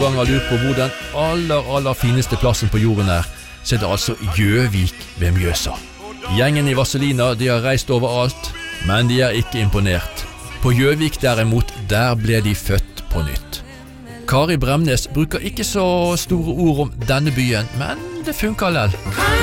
gang har lurt på hvor den aller fineste plassen på jorden så det altså Gjøvik ved Mjøsa. Gjengen i Vazelina, de har reist overalt, men de ikke imponert. På Gjøvik derimot, der ble de født på nytt. Kari Bremnes bruker ikke så store ord om denne byen, men det funker lell.